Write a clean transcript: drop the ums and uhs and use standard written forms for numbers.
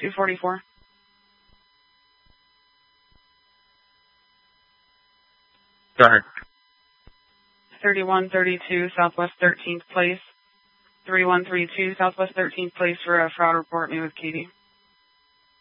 244. 3132 Southwest 13th Place. 3132 Southwest 13th Place for a fraud report. Me with Katie.